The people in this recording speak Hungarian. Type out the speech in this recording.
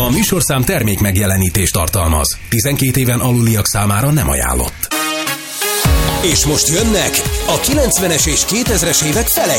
A műsorszám termék megjelenítést tartalmaz. 12 éven aluliak számára nem ajánlott. És most jönnek a 90-es és 2000-es évek felei